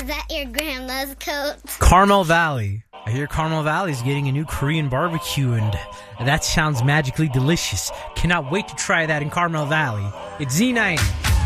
that your grandma's coat? Carmel Valley. I hear Carmel Valley is getting a new Korean barbecue, and that sounds magically delicious. Cannot wait to try that in Carmel Valley. It's Z90.